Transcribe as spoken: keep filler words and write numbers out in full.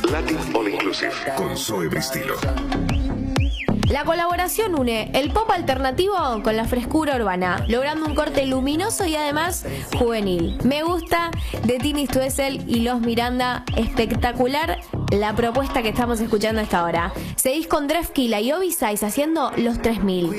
Latin All Inclusive con Zoe Bristilo. La colaboración une el pop alternativo con la frescura urbana, logrando un corte luminoso y además juvenil. Me gusta de Tini Stoessel y Los Miranda, espectacular la propuesta que estamos escuchando a esta hora. Seguís con Drefkila y Obi Size haciendo Los tres mil.